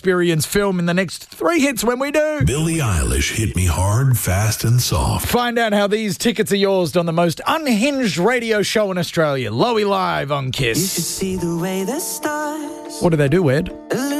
experience film in the next 3 hits when we do. Billie Eilish hit me hard, fast and soft. Find out how these tickets are yours on the most unhinged radio show in Australia, Lowy Live on Kiss. You should see the way the stars What do they do, Ed?